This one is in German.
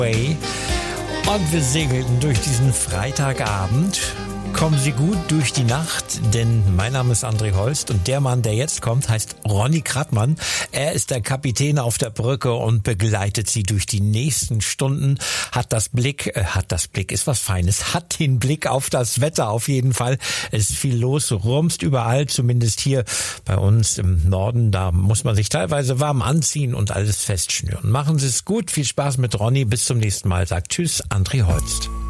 Und wir segelten durch diesen Freitagabend. Kommen Sie gut durch die Nacht, denn mein Name ist André Holst und der Mann, der jetzt kommt, heißt Ronny Krattmann. Er ist der Kapitän auf der Brücke und begleitet Sie durch die nächsten Stunden. Hat ist was Feines, hat den Blick auf das Wetter auf jeden Fall. Es ist viel los, rumst überall, zumindest hier bei uns im Norden. Da muss man sich teilweise warm anziehen und alles festschnüren. Machen Sie es gut, viel Spaß mit Ronny, bis zum nächsten Mal. Sagt Tschüss, André Holst.